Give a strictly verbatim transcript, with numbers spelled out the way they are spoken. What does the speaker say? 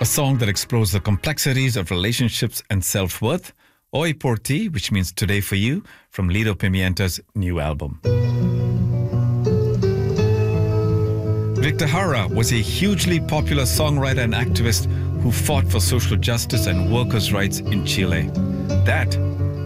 a song that explores the complexities of relationships and self-worth. Hoy por ti, which means today for you, from Lido Pimienta's new album. Victor Jara was a hugely popular songwriter and activist who fought for social justice and workers' rights in Chile. That